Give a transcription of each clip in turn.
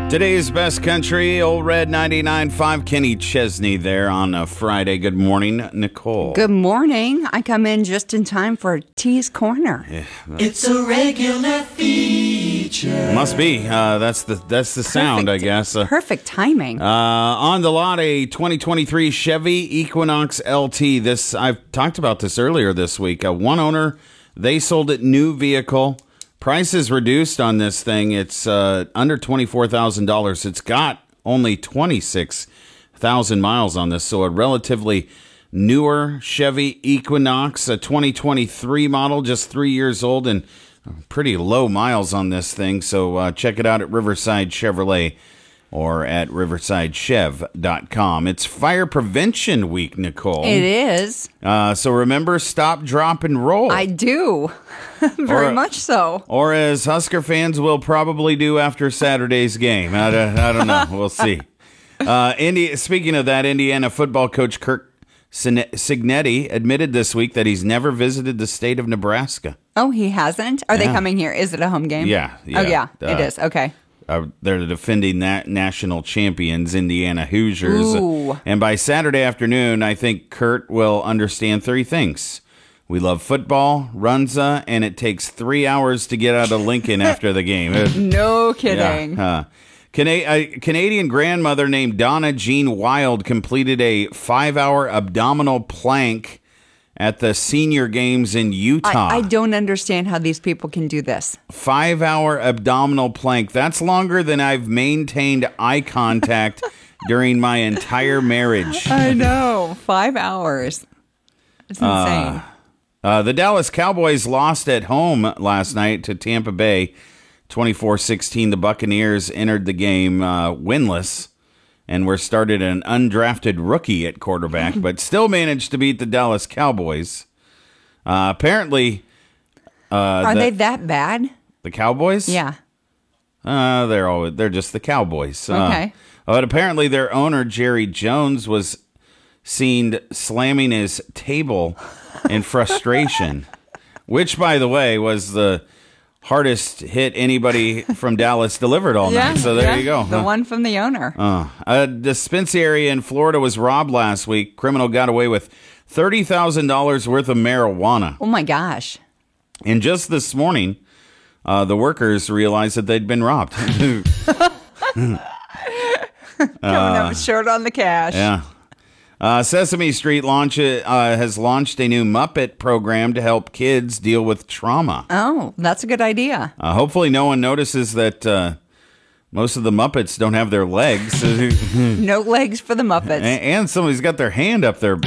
Today's best country, Old Red 99.5. Kenny Chesney there on a Friday. Good morning, Nicole. Good morning. I come in just in time for T's Corner. Yeah, It's a regular feature. must be. That's the sound, I guess. Perfect timing. On the lot, a 2023 Chevy Equinox LT. I've talked about this earlier this week. One owner, they sold it new vehicle. Price is reduced on this thing. It's under $24,000. It's got only 26,000 miles on this, so a relatively newer Chevy Equinox, a 2023 model, just 3 years old, and pretty low miles on this thing. So check it out at Riverside Chevrolet or at riversidechev.com. It's Fire Prevention Week, Nicole. It is. So remember, stop, drop, and roll. I do. Very much so. Or as Husker fans will probably do after Saturday's game. I don't know. We'll see. Speaking of that, Indiana football coach Kirk Cignetti admitted this week that he's never visited the state of Nebraska. Oh, he hasn't? Are they coming here? Is it a home game? Yeah. Oh, yeah. It is. Okay. They're the defending national champions, Indiana Hoosiers. Ooh. And by Saturday afternoon, I think Kurt will understand three things. We love football, Runza, and it takes 3 hours to get out of Lincoln after the game. No kidding. Yeah. A Canadian grandmother named Donna Jean Wild completed a 5-hour abdominal plank at the senior games in Utah. I don't understand how these people can do this. 5-hour abdominal plank. That's longer than I've maintained eye contact during my entire marriage. I know. 5 hours. It's insane. The Dallas Cowboys lost at home last night to Tampa Bay, 24-16. The Buccaneers entered the game winless and were started an undrafted rookie at quarterback, but still managed to beat the Dallas Cowboys. Apparently, Are they that bad? the Cowboys? Yeah. They're just the Cowboys. Okay. But apparently, their owner Jerry Jones was seen slamming his table in frustration, which, by the way, was the hardest hit anybody from Dallas delivered all night. So there you go. The one from the owner. A dispensary in Florida was robbed last week. Criminal got away with $30,000 worth of marijuana. Oh, my gosh. And just this morning, the workers realized that they'd been robbed. Coming up short on the cash. Yeah. Sesame Street has launched a new Muppet program to help kids deal with trauma. Oh, that's a good idea. Hopefully no one notices that most of the Muppets don't have their legs. No legs for the Muppets. And somebody's got their hand up there,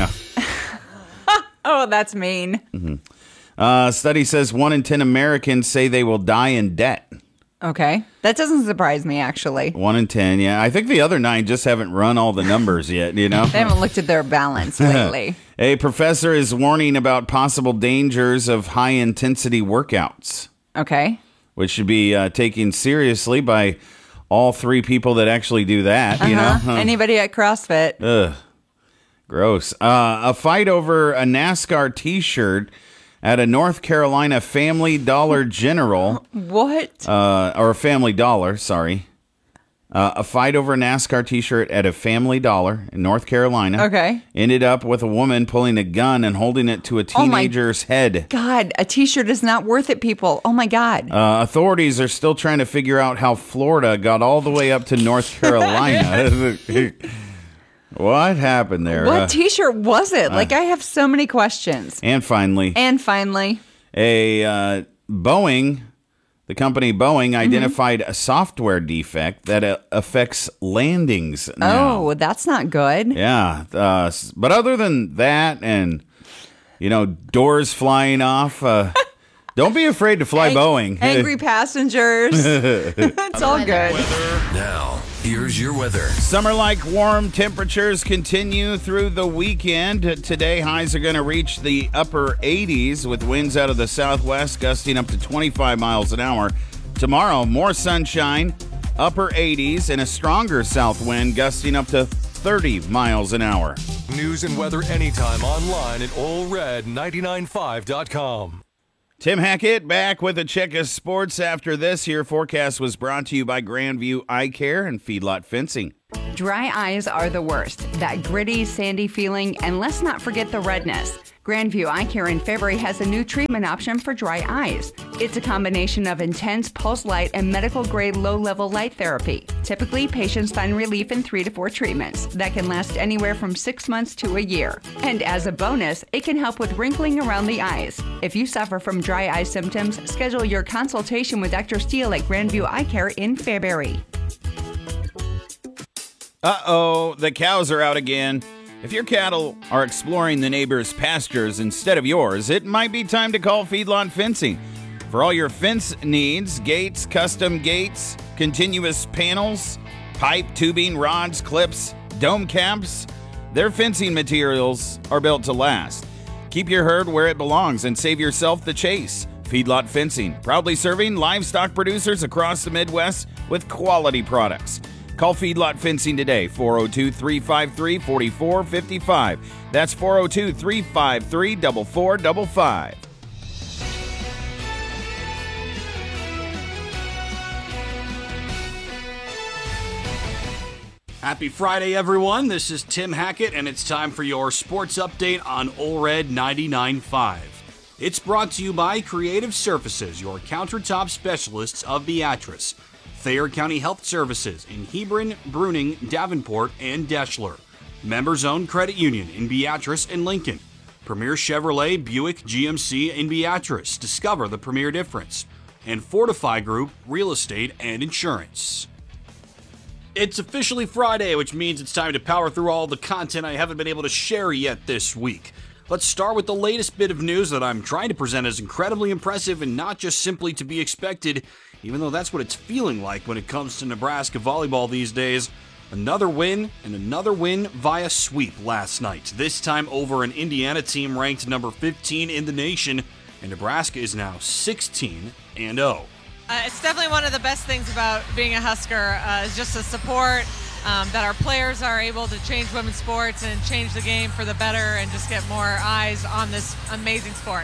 Oh, that's mean. Study says 1 in 10 Americans say they will die in debt. Okay. That doesn't surprise me, actually. 1 in 10, yeah. I think the other 9 just haven't run all the numbers yet, They haven't looked at their balance lately. A professor is warning about possible dangers of high-intensity workouts, Okay. which should be taken seriously by all 3 people that actually do that, Anybody at CrossFit? Ugh. Gross. A fight over a NASCAR T-shirt at a North Carolina Family Dollar General. What? Or Family Dollar, sorry. A fight over a NASCAR T-shirt at a Family Dollar in North Carolina. Okay. Ended up with a woman pulling a gun and holding it to a teenager's head. God, a T-shirt is not worth it, people. Oh, my God. Authorities are still trying to figure out how Florida got all the way up to North Carolina. What happened there? What T-shirt was it? I have so many questions. And finally, a Boeing, the company Boeing, identified a software defect that affects landings now. Oh, that's not good. Yeah. But other than that and, doors flying off, don't be afraid to fly Boeing. Angry passengers. It's all good. Now, here's your weather. Summer-like warm temperatures continue through the weekend. Today, highs are going to reach the upper 80s with winds out of the southwest gusting up to 25 miles an hour. Tomorrow, more sunshine, upper 80s, and a stronger south wind gusting up to 30 miles an hour. News and weather anytime online at allred995.com. Tim Hackett back with a check of sports after this. Your forecast was brought to you by Grandview Eye Care and Feedlot Fencing. Dry eyes are the worst. That gritty, sandy feeling, and let's not forget the redness. Grandview Eye Care in February has a new treatment option for dry eyes. It's a combination of intense pulse light and medical-grade low-level light therapy. Typically, patients find relief in 3 to 4 treatments that can last anywhere from 6 months to a year. And as a bonus, it can help with wrinkling around the eyes. If you suffer from dry eye symptoms, schedule your consultation with Dr. Steele at Grandview Eye Care in February. Uh-oh, the cows are out again. If your cattle are exploring the neighbor's pastures instead of yours, it might be time to call Feedlot Fencing. For all your fence needs, gates, custom gates, continuous panels, pipe, tubing, rods, clips, dome caps, their fencing materials are built to last. Keep your herd where it belongs and save yourself the chase. Feedlot Fencing, proudly serving livestock producers across the Midwest with quality products. Call Feedlot Fencing today, 402-353-4455. That's 402-353-4455. Happy Friday, everyone. This is Tim Hackett, and it's time for your sports update on Ole Red 99.5. It's brought to you by Creative Surfaces, your countertop specialists of Beatrice. Thayer County Health Services in Hebron, Bruning, Davenport, and Deschler. Members-owned credit union in Beatrice and Lincoln. Premier Chevrolet Buick GMC in Beatrice. Discover the premier difference. And Fortify Group, real estate and insurance. It's officially Friday, which means it's time to power through all the content I haven't been able to share yet this week. Let's start with the latest bit of news that I'm trying to present as incredibly impressive and not just simply to be expected, even though that's what it's feeling like when it comes to Nebraska volleyball these days. Another win via sweep last night, this time over an Indiana team ranked number 15 in the nation, and Nebraska is now 16-0. It's definitely one of the best things about being a Husker, is just the support, that our players are able to change women's sports and change the game for the better and just get more eyes on this amazing sport.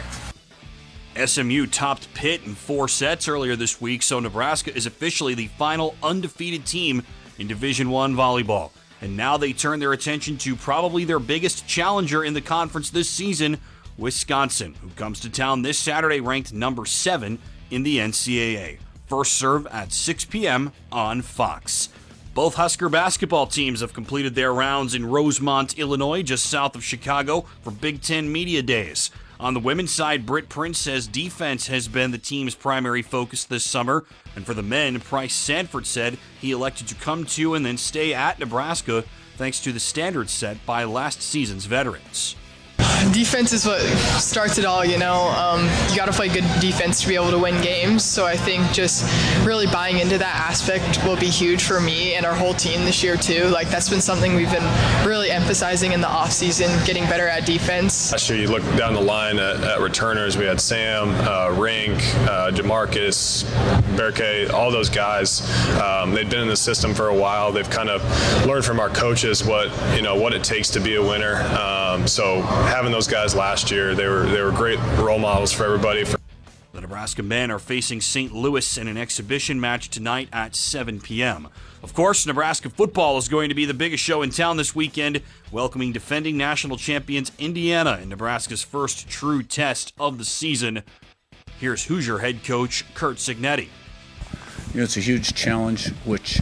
SMU topped Pitt in 4 sets earlier this week, so Nebraska is officially the final undefeated team in Division I volleyball. And now they turn their attention to probably their biggest challenger in the conference this season, Wisconsin, who comes to town this Saturday ranked number 7 in the NCAA. First serve at 6 p.m. on Fox. Both Husker basketball teams have completed their rounds in Rosemont, Illinois, just south of Chicago, for Big Ten Media Days. On the women's side, Britt Prince says defense has been the team's primary focus this summer. And for the men, Price Sanford said he elected to come to and then stay at Nebraska thanks to the standards set by last season's veterans. Defense is what starts it all, you know. You got to play good defense to be able to win games. So I think just really buying into that aspect will be huge for me and our whole team this year too. Like that's been something we've been really emphasizing in the offseason, getting better at defense. Last year you look down the line at returners, we had Sam, Rink, Jamarcus, Berke, all those guys. They've been in the system for a while. They've kind of learned from our coaches what it takes to be a winner. So having those guys last year, they were great role models for everybody. The Nebraska men are facing St. Louis in an exhibition match tonight at 7 p.m. Of course, Nebraska football is going to be the biggest show in town this weekend, welcoming defending national champions Indiana in Nebraska's first true test of the season. Here's Hoosier head coach Curt Cignetti. It's a huge challenge, which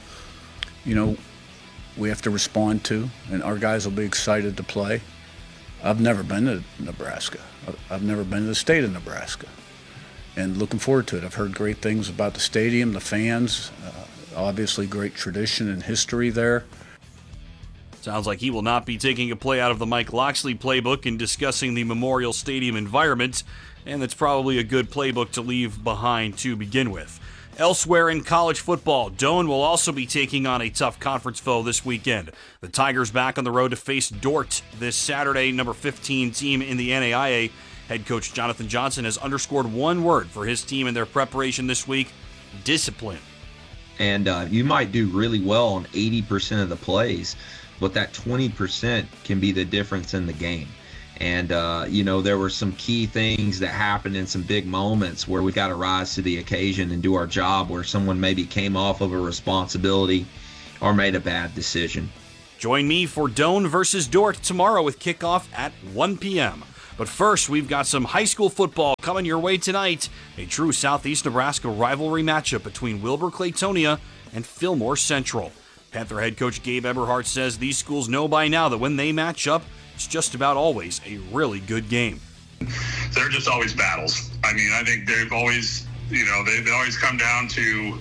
we have to respond to, and our guys will be excited to play. I've never been to Nebraska. I've never been to the state of Nebraska, and looking forward to it. I've heard great things about the stadium, the fans, obviously great tradition and history there. Sounds like he will not be taking a play out of the Mike Locksley playbook and discussing the Memorial Stadium environment, and that's probably a good playbook to leave behind to begin with. Elsewhere in college football, Doane will also be taking on a tough conference foe this weekend. The Tigers back on the road to face Dordt this Saturday, number 15 team in the NAIA. Head coach Jonathan Johnson has underscored one word for his team in their preparation this week: discipline. And you might do really well on 80% of the plays, but that 20% can be the difference in the game. And, there were some key things that happened in some big moments where we got to rise to the occasion and do our job, where someone maybe came off of a responsibility or made a bad decision. Join me for Doane versus Dordt tomorrow with kickoff at 1 p.m. But first, we've got some high school football coming your way tonight. A true Southeast Nebraska rivalry matchup between Wilber-Claytonia and Fillmore Central. Panther head coach Gabe Eberhardt says these schools know by now that when they match up, it's just about always a really good game. They're just always battles. I mean, I think they've always, they always come down to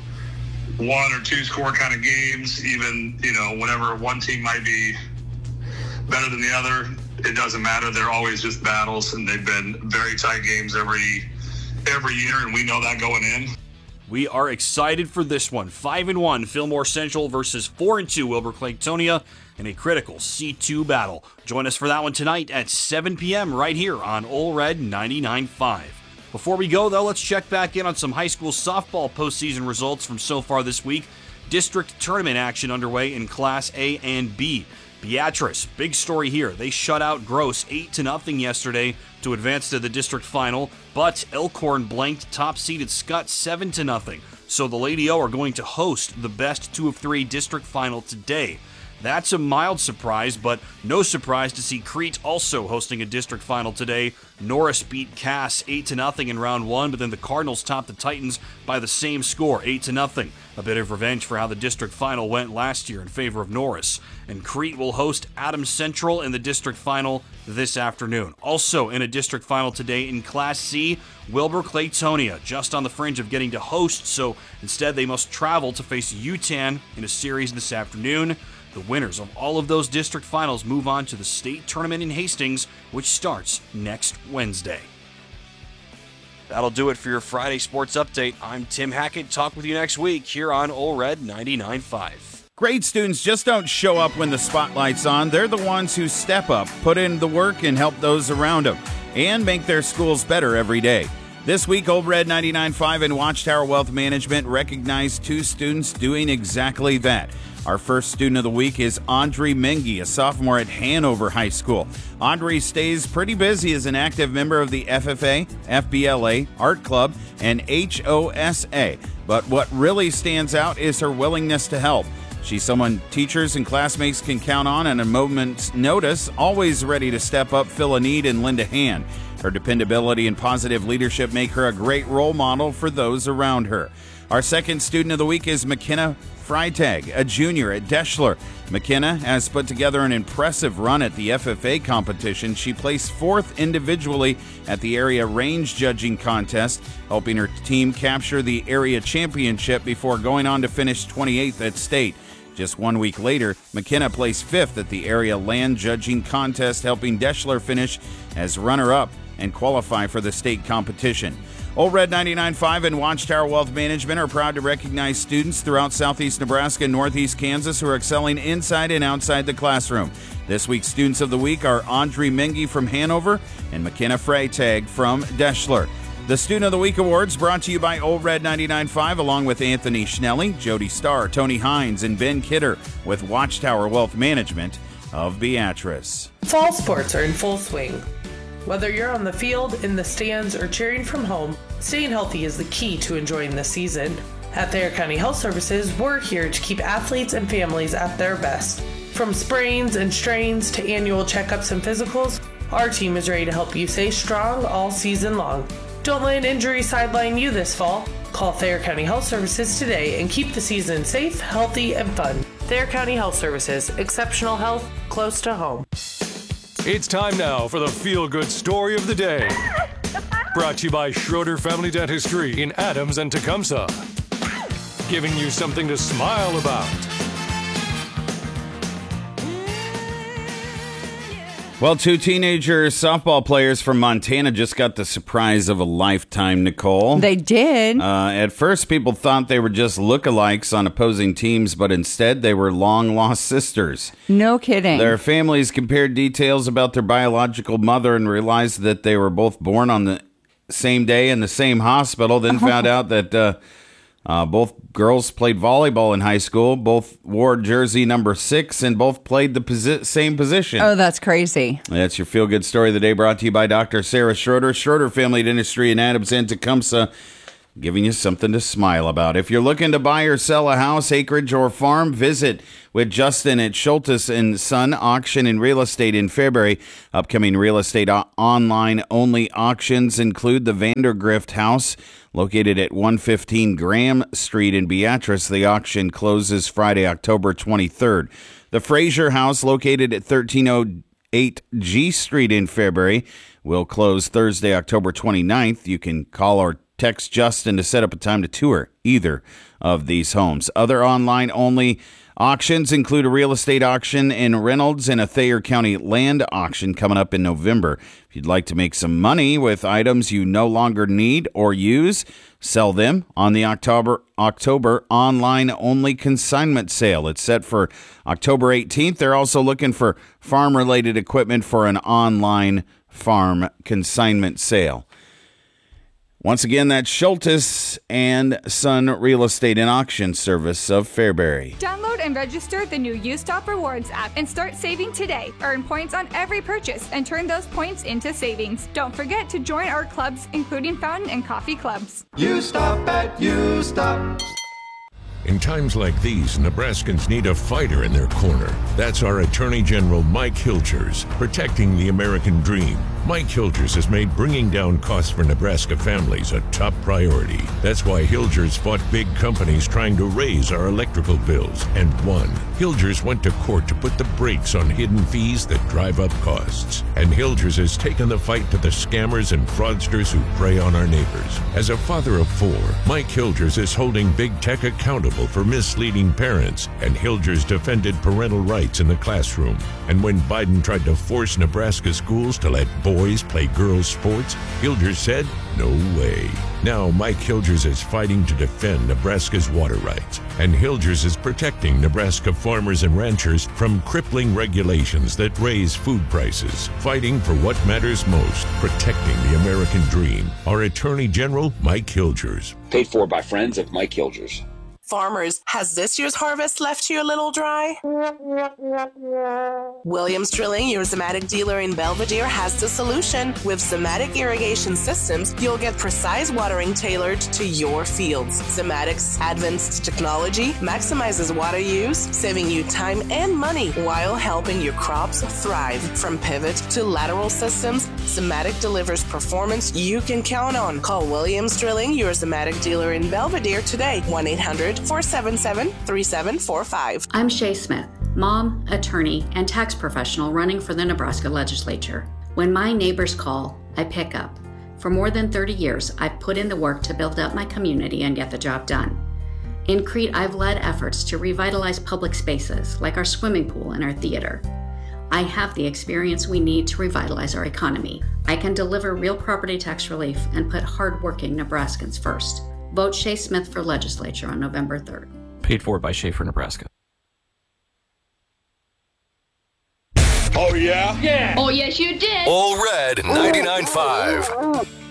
1 or 2 score kind of games, even, whenever one team might be better than the other. It doesn't matter. They're always just battles, and they've been very tight games every year, and we know that going in. We are excited for this one. 5-1 Fillmore Central versus 4-2 Wilber-Claytonia in a critical C2 battle. Join us for that one tonight at 7 p.m. right here on Ole Red 99.5. Before we go, though, let's check back in on some high school softball postseason results from so far this week. District tournament action underway in Class A and B. Beatrice, big story here. They shut out Gross 8-0 yesterday to advance to the district final, but Elkhorn blanked top-seeded Scott 7-0. So the Lady O are going to host the best 2 of 3 district final today. That's a mild surprise, but no surprise to see Crete also hosting a district final today. Norris beat Cass 8-0 in round 1, but then the Cardinals topped the Titans by the same score, 8-0. A bit of revenge for how the district final went last year in favor of Norris. And Crete will host Adams Central in the district final this afternoon. Also in a district final today in Class C, Wilber-Claytonia, just on the fringe of getting to host, so instead they must travel to face UTAN in a series this afternoon. The winners of all of those district finals move on to the state tournament in Hastings, which starts next Wednesday. That'll do it for your Friday sports update. I'm Tim Hackett. Talk with you next week here on Ole Red 99.5. Great students just don't show up when the spotlight's on. They're the ones who step up, put in the work, and help those around them, and make their schools better every day. This week, Ole Red 99.5 and Watchtower Wealth Management recognized 2 students doing exactly that. Our first student of the week is Audrey Mengi, a sophomore at Hanover High School. Audrey stays pretty busy as an active member of the FFA, FBLA, Art Club, and HOSA. But what really stands out is her willingness to help. She's someone teachers and classmates can count on at a moment's notice, always ready to step up, fill a need, and lend a hand. Her dependability and positive leadership make her a great role model for those around her. Our second student of the week is McKenna Freitag, a junior at Deschler. McKenna has put together an impressive run at the FFA competition. She placed 4th individually at the area range judging contest, helping her team capture the area championship before going on to finish 28th at state. Just 1 week later, McKenna placed 5th at the area land judging contest, helping Deschler finish as runner-up and qualify for the state competition. Ole Red 99.5 and Watchtower Wealth Management are proud to recognize students throughout southeast Nebraska and northeast Kansas who are excelling inside and outside the classroom. This week's students of the week are Audrey Mengi from Hanover and McKenna Freitag from Deschler. The Student of the Week Awards brought to you by Ole Red 99.5 along with Anthony Schnelly, Jody Starr, Tony Hines, and Ben Kidder with Watchtower Wealth Management of Beatrice. Fall sports are in full swing. Whether you're on the field, in the stands, or cheering from home, staying healthy is the key to enjoying the season. At Thayer County Health Services, we're here to keep athletes and families at their best. From sprains and strains to annual checkups and physicals, our team is ready to help you stay strong all season long. Don't let an injury sideline you this fall. Call Thayer County Health Services today and keep the season safe, healthy, and fun. Thayer County Health Services, exceptional health close to home. It's time now for the feel-good story of the day. Brought to you by Schroeder Family Dentistry in Adams and Tecumseh. Giving you something to smile about. Well, 2 teenager softball players from Montana just got the surprise of a lifetime, Nicole. They did. At first, people thought they were just lookalikes on opposing teams, but instead they were long-lost sisters. No kidding. Their families compared details about their biological mother and realized that they were both born on the same day in the same hospital, then found out that Both girls played volleyball in high school. Both wore jersey number 6 and both played the same position. Oh, that's crazy. That's your feel-good story of the day, brought to you by Dr. Sarah Schroeder, Schroeder Family Dentistry in Adams and Tecumseh, giving you something to smile about. If you're looking to buy or sell a house, acreage, or farm, visit with Justin at Schultes & Son Auction and Real Estate in February. Upcoming real estate online-only auctions include the Vandergrift House, located at 115 Graham Street in Beatrice. The auction closes Friday, October 23rd. The Fraser House, located at 1308 G Street in February, will close Thursday, October 29th. You can call or text Justin to set up a time to tour either of these homes. Other online-only auctions include a real estate auction in Reynolds and a Thayer County land auction coming up in November. If you'd like to make some money with items you no longer need or use, sell them on the October online-only consignment sale. It's set for October 18th. They're also looking for farm-related equipment for an online farm consignment sale. Once again, that's Schultes & Son Real Estate and Auction Service of Fairbury. Download and register the new U-Stop Rewards app and start saving today. Earn points on every purchase and turn those points into savings. Don't forget to join our clubs, including fountain and coffee clubs. U-Stop at U-Stop. In times like these, Nebraskans need a fighter in their corner. That's our Attorney General Mike Hilgers, protecting the American dream. Mike Hilgers has made bringing down costs for Nebraska families a top priority. That's why Hilgers fought big companies trying to raise our electrical bills and won. Hilgers went to court to put the brakes on hidden fees that drive up costs. And Hilgers has taken the fight to the scammers and fraudsters who prey on our neighbors. As a father of 4, Mike Hilgers is holding big tech accountable for misleading parents, and Hilgers defended parental rights in the classroom. And when Biden tried to force Nebraska schools to let boys play girls' sports, Hilgers said, no way. Now Mike Hilgers is fighting to defend Nebraska's water rights, and Hilgers is protecting Nebraska farmers and ranchers from crippling regulations that raise food prices, fighting for what matters most, protecting the American dream. Our Attorney General, Mike Hilgers. Paid for by friends of Mike Hilgers. Farmers, has this year's harvest left you a little dry? Williams Drilling, your Zematic dealer in Belvedere, has the solution. With Zematic irrigation systems, you'll get precise watering tailored to your fields. Zematic's advanced technology maximizes water use, saving you time and money while helping your crops thrive. From pivot to lateral systems, Zematic delivers performance you can count on. Call Williams Drilling, your Zematic dealer in Belvedere today, 1-800-477-3745. I'm Shay Smith, mom, attorney, and tax professional running for the Nebraska legislature. When my neighbors call, I pick up. For more than 30 years, I've put in the work to build up my community and get the job done. In Crete, I've led efforts to revitalize public spaces like our swimming pool and our theater. I have the experience we need to revitalize our economy. I can deliver real property tax relief and put hardworking Nebraskans first. Vote Shay Smith for legislature on November 3rd. Paid for by Schaefer, Nebraska. Oh, yeah? Yeah. Oh, yes, you did. All Red 99.5.